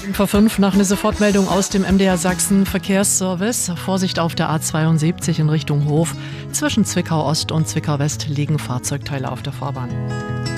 Vor 5 nach einer Sofortmeldung aus dem MDR Sachsen Verkehrsservice. Vorsicht auf der A72 in Richtung Hof. Zwischen Zwickau Ost und Zwickau West liegen Fahrzeugteile auf der Fahrbahn.